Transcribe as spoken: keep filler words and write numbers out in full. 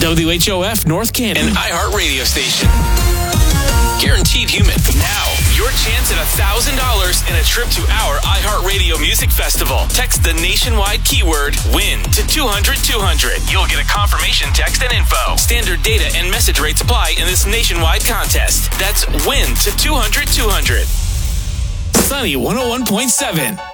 W H O F North Canton, an iHeart radio station. Guaranteed Human. Now, your chance at one thousand dollars and a trip to our iHeartRadio Music Festival. Text the nationwide keyword WIN to two hundred two hundred. You'll get a confirmation text and info. Standard data and message rates apply in this nationwide contest. That's WIN to two hundred two hundred. Sunny one oh one point seven.